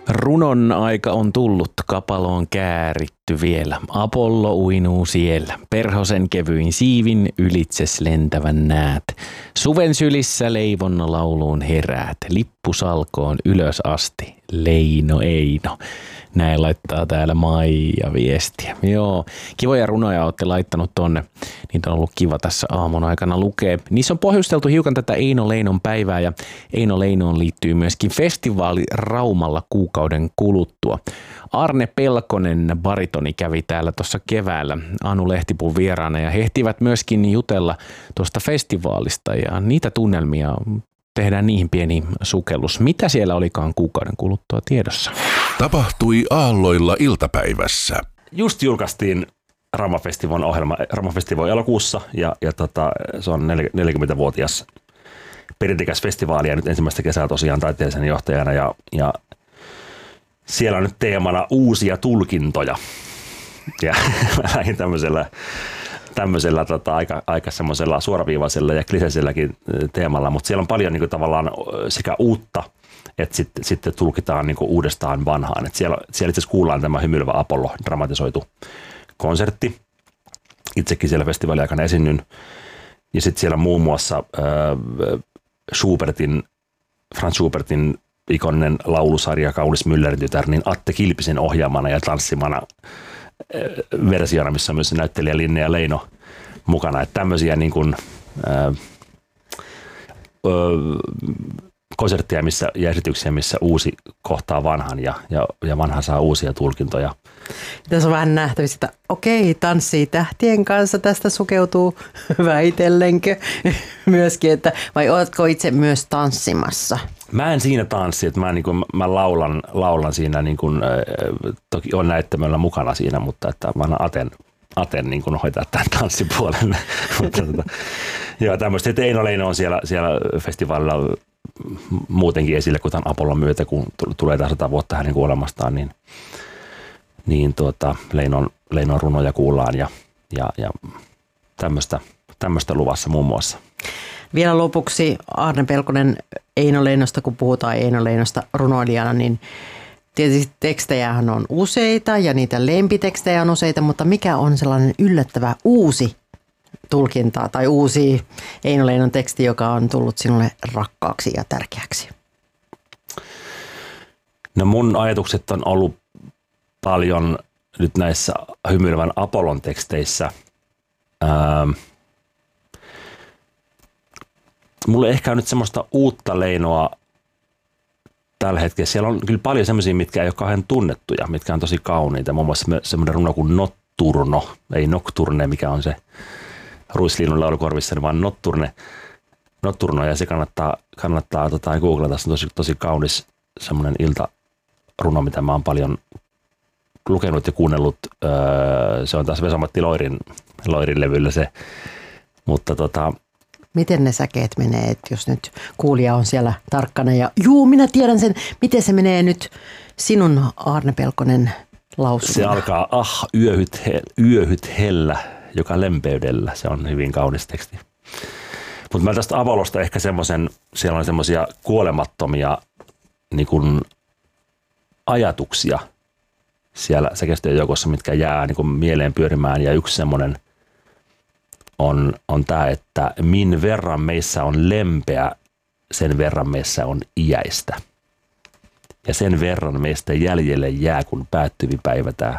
Runon aika on tullut, kapalo on kääritty vielä. Apollo uinuu siellä, perhosen kevyin siivin ylitses lentävän näät. Suven sylissä leivonna lauluun heräät, lippusalkoon ylös asti, Leino Eino. Näin laittaa täällä Maija viestiä. Joo, kivoja runoja olette laittanut tonne. Niitä on ollut kiva tässä aamun aikana lukea. Niissä on pohjusteltu hiukan tätä Eino Leinon päivää ja Eino Leinoon liittyy myöskin festivaali Raumalla kuukauden kuluttua. Arne Pelkonen baritoni kävi täällä tuossa keväällä Anu Lehtipun vieraana ja he ehtivät myöskin jutella tuosta festivaalista ja niitä tunnelmia tehdään niihin pieni sukellus. Mitä siellä olikaan kuukauden kuluttua tiedossa? Tapahtui Aalloilla iltapäivässä. Just julkaistiin Rauma-festivaalin ohjelma Rauma-festivaali elokuussa ja se on 40-vuotias perintekäs festivaali ja nyt ensimmäistä kesää tosiaan taiteellisen johtajana ja siellä on nyt teemana uusia tulkintoja ja lähdin tämmöisellä aika semmoisella suoraviivaisella ja kliseiselläkin teemalla, mutta siellä on paljon niin kuin tavallaan sekä uutta, että sitten tulkitaan niin kuin uudestaan vanhaan. Et siellä itse asiassa kuullaan tämä Hymyilevä Apollo dramatisoitu konsertti. Itsekin siellä festivaalin aikana esinnyn. Ja sitten siellä muun muassa Franz Schubertin ikoninen laulusarja Kaunis Müllerin tytär, niin Atte Kilpisen ohjaamana ja tanssimana versiona, missä on myös näyttelijä Linnea Leino mukana. Että tämmöisiä niin kuin, konsertteja ja esityksiä, missä uusi kohtaa vanhan ja vanha saa uusia tulkintoja. Tässä on vähän nähtävissä, että okei, tanssii tähtien kanssa, tästä sukeutuu väitellenkö myöskin, että vai oletko itse myös tanssimassa? Mä en siinä tanssi, että mä laulan siinä, niin kuin, toki on näyttämöllä mukana siinä, mutta että mä annan Aten niin kuin hoitaa tämän tanssipuolelle. Joo, tämmöistä, että Eino Leino on siellä festivaalilla muutenkin esille, kuin tämän Apollon myötä, kun tulee tämä 100 vuotta hänen kuolemastaan, niin Leinon runoja kuullaan ja tämmöistä luvassa muun muassa. Vielä lopuksi Arne Pelkonen Eino Leinosta, kun puhutaan Eino Leinosta runoilijana, niin tietysti tekstejähän on useita ja niitä lempitekstejä on useita, mutta mikä on sellainen yllättävä uusi tulkinta tai uusi Eino Leinon teksti, joka on tullut sinulle rakkaaksi ja tärkeäksi? No mun ajatukset on ollut paljon nyt näissä Hymyilevän Apollon teksteissä. Mulla ei ehkä ole nyt semmoista uutta Leinoa tällä hetkellä. Siellä on kyllä paljon semmoisia, mitkä ei ole kauhean tunnettuja, mitkä on tosi kauniita. Muun muassa semmoinen runo kuin Notturno, ei Nocturne, mikä on se ruisliinun laulukorvissa, vaan Notturno, ja se kannattaa googlata. Se on tosi kaunis semmoinen iltaruno, mitä mä oon paljon lukenut ja kuunnellut. Se on taas Vesa-Matti Loirin levyllä se, mutta miten ne säkeet menee, että jos nyt kuulija on siellä tarkkana ja minä tiedän sen, miten se menee nyt sinun Arne Pelkonen lausumana? Se alkaa yöhyt hellä, joka lempeydellä. Se on hyvin kaunis teksti. Mutta mä tästä Apollosta ehkä siellä on semmoisia kuolemattomia niin kuin ajatuksia siellä säkeistöjen joukossa, mitkä jää niin kuin mieleen pyörimään, ja yksi semmoinen on tämä, että min verran meissä on lempeä, sen verran meissä on iäistä. Ja sen verran meistä jäljelle jää, kun päättyvi päivä tämä.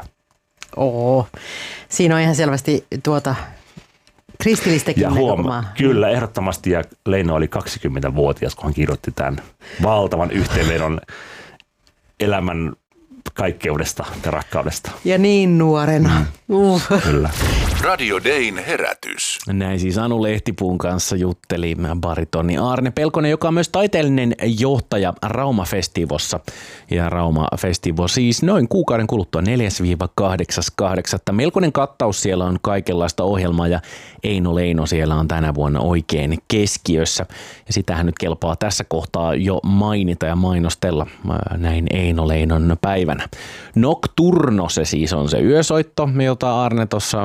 Siinä on ihan selvästi kristillistäkin näkökulmaa. Kyllä, ehdottomasti. Ja Leino oli 20-vuotias, kun hän kirjoitti tämän valtavan yhteenvedon elämän kaikkeudesta ja rakkaudesta. Ja niin nuorena. Kyllä. Radio Dayn herätys. Näin siis Anu Lehtipuun kanssa jutteli baritoni Arne Pelkonen, joka on myös taiteellinen johtaja Rauma-festivossa. Ja Rauma-festivo siis noin kuukauden kuluttua 4.–8.8. Melkoinen kattaus, siellä on kaikenlaista ohjelmaa ja Eino Leino siellä on tänä vuonna oikein keskiössä. Ja sitähän nyt kelpaa tässä kohtaa jo mainita ja mainostella näin Eino Leinon päivänä. Nocturno se siis on se yösoitto, jota Arne tuossa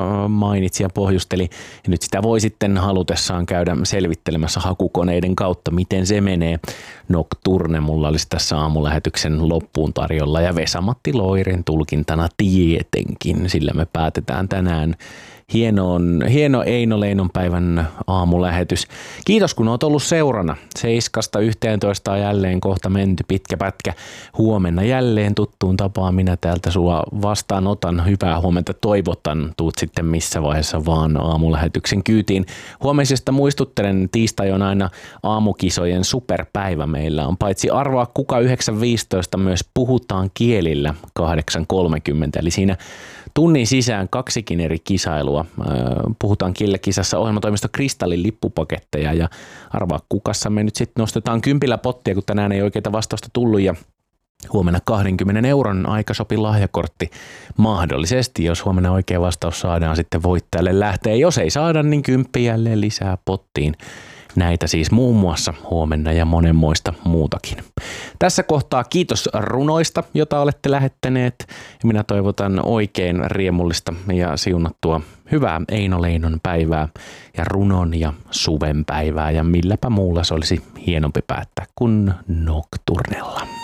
mainitsi ja pohjusteli. Ja nyt sitä voi sitten halutessaan käydä selvittelemässä hakukoneiden kautta, miten se menee. Nocturne mulla olisi tässä aamulähetyksen loppuun tarjolla ja Vesa-Matti Loiren tulkintana tietenkin, sillä me päätetään tänään hieno Eino Leinon päivän aamulähetys. Kiitos kun oot ollut seurana. 7–11 on jälleen kohta menty pitkä pätkä. Huomenna jälleen tuttuun tapaan minä täältä sua vastaanotan. Hyvää huomenta toivotan. Tuut sitten missä vaiheessa vaan aamulähetyksen kyytiin. Huomisesta muistuttelen, tiistai on aina aamukisojen superpäivä. Meillä on paitsi arvaa kuka 9.15 myös puhutaan kielillä 8.30. Eli siinä tunnin sisään 2 eri kisailua. Puhutaan kielekisassa ohjelmatoimisto Kristallin lippupaketteja ja arvaa kukassa me nyt sitten nostetaan 10 pottia, kun tänään ei oikeita vastausta tullut ja huomenna 20 euron aikasopi lahjakortti mahdollisesti, jos huomenna oikea vastaus saadaan sitten voittajalle lähtee. Jos ei saada, niin 10 jälleen lisää pottiin. Näitä siis muun muassa huomenna ja monenmoista muutakin. Tässä kohtaa kiitos runoista, jota olette lähettäneet. Minä toivotan oikein riemullista ja siunattua hyvää Eino Leinon päivää ja runon ja suven päivää. Ja milläpä muulla se olisi hienompi päättää kuin Nocturnella.